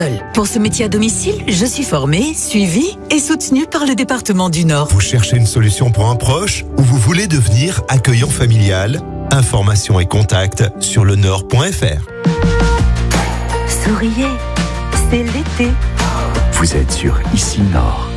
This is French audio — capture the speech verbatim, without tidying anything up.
Pour ce métier à domicile, je suis formée, suivie et soutenue par le département du Nord. Vous cherchez une solution pour un proche ou vous voulez devenir accueillant familial? Informations et contacts sur le nord point f r. Souriez, c'est l'été. Vous êtes sur Ici Nord.